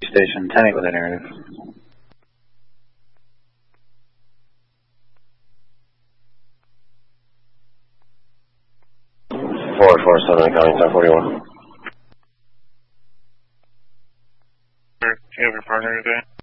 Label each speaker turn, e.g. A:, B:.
A: Station 10-8 with a narrative.
B: Forward 47, counting 1041.
C: Do you have your partner today?